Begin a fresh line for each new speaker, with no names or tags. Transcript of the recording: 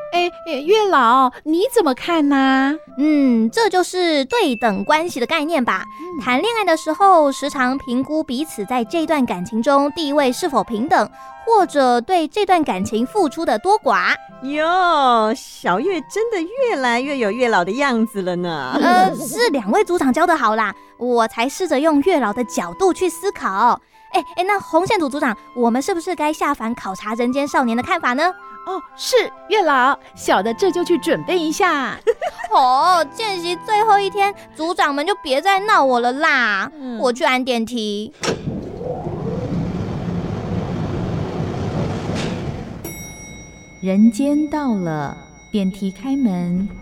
月老，你怎么看呢？
这就是对等关系的概念吧。谈恋爱的时候，时常评估彼此在这段感情中地位是否平等，或者对这段感情付出的多寡。
哟，小月真的越来越有月老的样子了呢。
是两位组长教的好啦，我才试着用月老的角度去思考。那红线组组长，我们是不是该下凡考察人间少年的看法呢？
是月老，小的这就去准备一下。
见习最后一天，组长们就别再闹我了啦。我去按电梯。
人间到了，电梯开门，